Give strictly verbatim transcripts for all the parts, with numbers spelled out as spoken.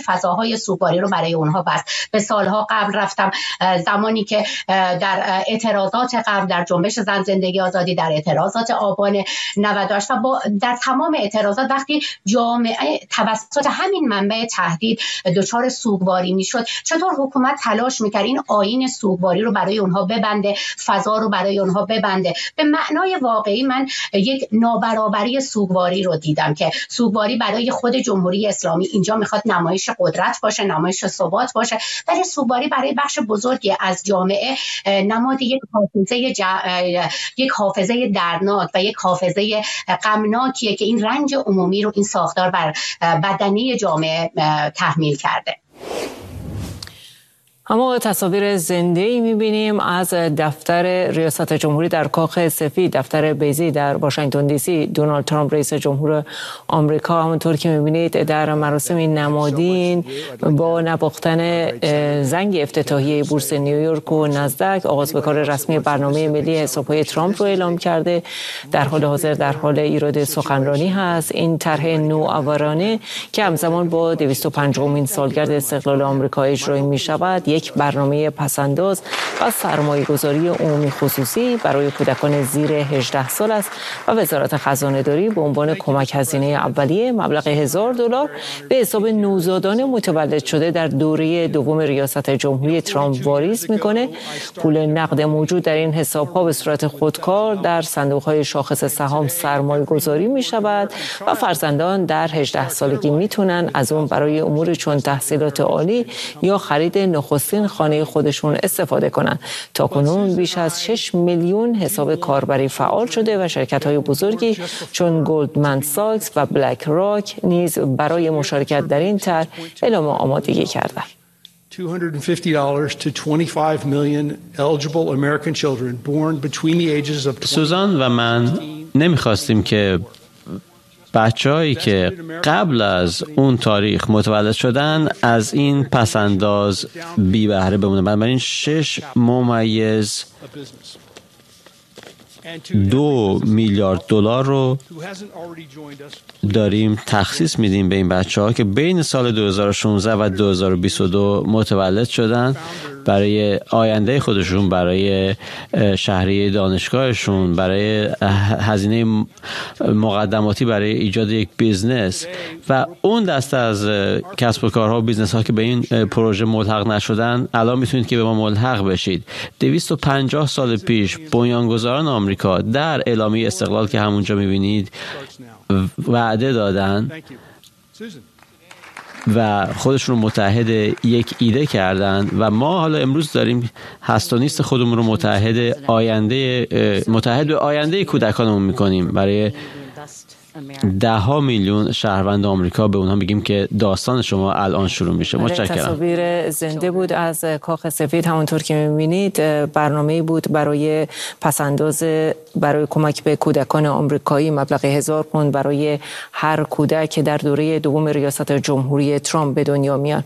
فضاهای سوگواری رو برای اونها بست. به سالها قبل رفتم، زمانی که در اعتراضات قبل در جنبش زن زندگی آزادی، در اعتراضات آبان نود و هشت و با در تمام اعتراضات وقتی جامعه توسط همین منبع تهدید دچار سوگواری میشد، چطور حکومت تلاش میکرد این آیین سوگواری رو برای اونها ببنده، فضا رو برای اونها ببنده. به معنای واقعی من یک نابرابری سوگواری رو دیدم که سوگواری برای خود جمهوری اسلامی اینجا میخواد نمایش قدرت باشه، نمایش ثبات باشه، ولی سوگواری برای بخش بزرگی از جامعه نماد یک حافظه ج... یک حافظه دردناک و یک حافظه غمناکیه که این رنج عمومی رو این ساختار بر بدنی جامعه تحمیل کرده. اما تصاویر زنده‌ای می‌بینیم از دفتر ریاست جمهوری در کاخ سفید، دفتر بیضی در واشنگتن دی سی. دونالد ترامپ رئیس جمهور آمریکا همونطور که می‌بینید در مراسم نمادین با نواختن زنگ افتتاحیه بورس نیویورک و نزدک آغاز به کار رسمی برنامه ملی حساب‌های ترامپ رو اعلام کرده. در حال حاضر در حال ایراد سخنرانی هست. این طرح نوآورانه که همزمان با دویست و پنجمین سالگرد استقلال آمریکا اجرایی می‌شود، یک برنامه پسنداز و سرمایه‌گذاری عمومی خصوصی برای کودکان زیر هجده سال است و وزارت خزانه‌داری به عنوان کمک هزینه اولیه مبلغ هزار دلار به حساب نوزادان متولد شده در دوره دوم ریاست جمهوری ترامپ واریز میکنه. پول نقد موجود در این حساب‌ها به صورت خودکار در صندوق‌های شاخص سهام سرمایه‌گذاری می‌شود و فرزندان در هجده سالگی میتونن از اون برای امور چون تحصیلات عالی یا خرید نخستین خانه خودشون استفاده کنند. تاکنون بیش از شش میلیون حساب کاربری فعال شده و شرکت‌های بزرگی چون گلدمن ساکس و بلک راک نیز برای مشارکت در این طرح اعلام آمادگی کردند. two hundred fifty dollars to twenty-five million eligible American children born between the ages of سوزان و من نمی‌خواستیم که بچه‌هایی که قبل از اون تاریخ متولد شدن از این پسنداز بی بهره بمونن. بنابراین شش ممیز دو میلیارد دلار رو داریم تخصیص میدیم به این بچه‌ها که بین سال دو هزار و شانزده و دو هزار و بیست و دو متولد شدن، برای آینده خودشون، برای شهریه دانشگاهشون، برای هزینه مقدماتی برای ایجاد یک بیزنس. و اون دسته از کسب و کارها و بیزنس ها که به این پروژه ملحق نشدن الان میتونید که به ما ملحق بشید. دویست و پنجاه سال پیش بنیانگذاران آمریکا در اعلامیه استقلال که همونجا میبینید وعده دادن و خودشون رو متحد یک ایده کردن و ما حالا امروز داریم هست و نیست خودمون رو متحد آینده متحد به آینده کودکانمون میکنیم. برای ده ها میلیون شهروند آمریکا به اونها میگیم که داستان شما الان شروع میشه. متشکرم. تصاویر زنده بود از کاخ سفید. همونطور که میبینید برنامه‌ای بود برای پسنداز برای کمک به کودکان آمریکایی مبلغ هزار پوند برای هر کودک که در دوره دوم ریاست جمهوری ترامپ به دنیا میان.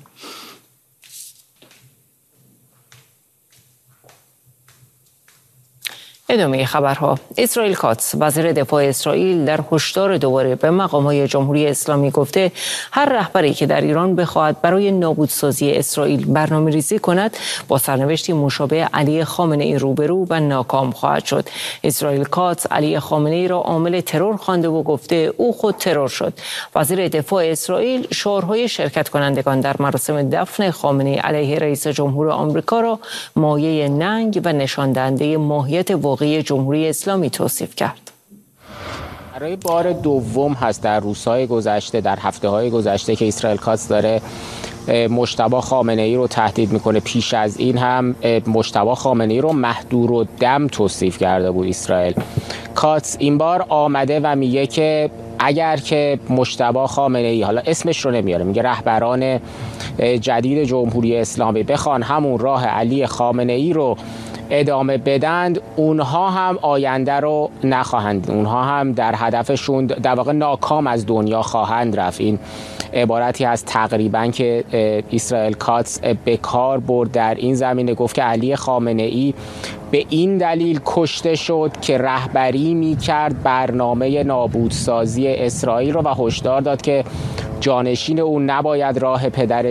ادامه خبرها. اسرائیل کاتس وزیر دفاع اسرائیل در هشدار دوباره به مقام‌های جمهوری اسلامی گفته هر رهبری که در ایران بخواهد برای نابودسازی اسرائیل برنامه‌ریزی کند با سرنوشتی مشابه علی خامنه‌ای روبرو و ناکام خواهد شد. اسرائیل کاتس علی خامنه‌ای را عامل ترور خوانده و گفته او خود ترور شد. وزیر دفاع اسرائیل شعارهای شرکت کنندگان در مراسم دفن خامنه‌ای علیه رئیس جمهور آمریکا را مایه ننگ و نشان دهنده ماهیت واقعی جمهوری اسلامی توصیف کرد. برای بار دوم هست در روزهای گذشته، در هفته‌های گذشته که اسرائیل کاتس داره مجتبی خامنه‌ای رو تهدید میکنه. پیش از این هم مجتبی خامنه‌ای رو مهدور و دم توصیف کرده بود اسرائیل. کاتس این بار آمده و میگه که اگر که مجتبی خامنه‌ای، حالا اسمش رو نمیاره، میگه رهبران جدید جمهوری اسلامی بخوان همون راه علی خامنه‌ای رو ادامه بدند، اونها هم آینده رو نخواهند، اونها هم در هدفشون در واقع ناکام از دنیا خواهند رفت. این عبارتی از تقریبا که اسرائیل کاتس به کار برد در این زمینه. گفت که علی خامنه‌ای به این دلیل کشته شد که رهبری می‌کرد برنامه نابودسازی اسرائیل رو و هشدار داد که جانشین او نباید راه پدر